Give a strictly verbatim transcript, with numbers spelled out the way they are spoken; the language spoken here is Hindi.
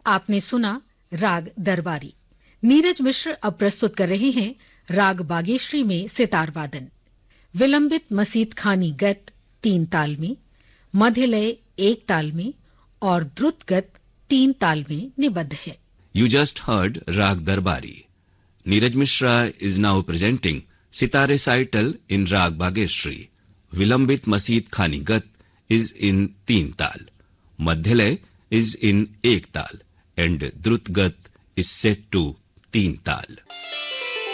आपने सुना राग दरबारी। नीरज मिश्र अब प्रस्तुत कर रहे हैं राग बागेश्री में सितार वादन। विलंबित मसीत खानी गत तीन ताल में, मध्य लय एक ताल में और द्रुत गत तीन ताल में निबद्ध है। You just heard Rag Darbari. Neeraj Mishra is now presenting Sitar recital in Rag Bageshri. Vilambit Maseet Khani Gat is in Teen Tal. Madhyalay is in Ek Tal. And Drut Gat is set to Teen Tal.